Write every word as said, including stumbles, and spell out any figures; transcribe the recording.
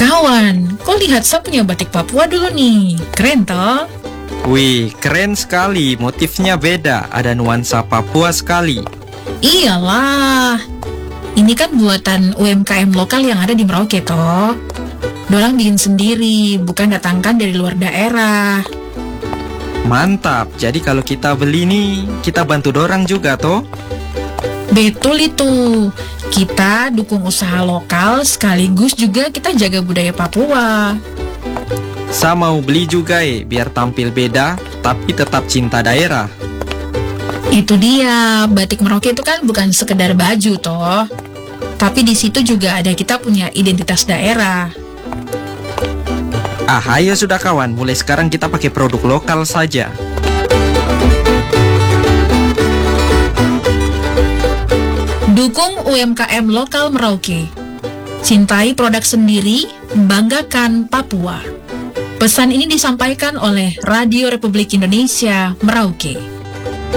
Kawan, kau lihat saya punya batik Papua dulu nih. Keren toh? Wih, keren sekali. Motifnya beda, ada nuansa Papua sekali. Iyalah, ini kan buatan U M K M lokal yang ada di Merauke toh. Dorang bikin sendiri, bukan datangkan dari luar daerah. Mantap, jadi kalau kita beli nih, kita bantu dorang juga toh? Betul itu. Kita dukung usaha lokal sekaligus juga kita jaga budaya Papua. Saya mau beli juga eh, biar tampil beda, tapi tetap cinta daerah. Itu dia, batik Merauke itu kan bukan sekedar baju toh. Tapi di situ juga ada kita punya identitas daerah. Ah, ayo sudah kawan, mulai sekarang kita pakai produk lokal saja. Dukung U M K M lokal Merauke. Cintai produk sendiri, banggakan Papua. Pesan ini disampaikan oleh Radio Republik Indonesia Merauke.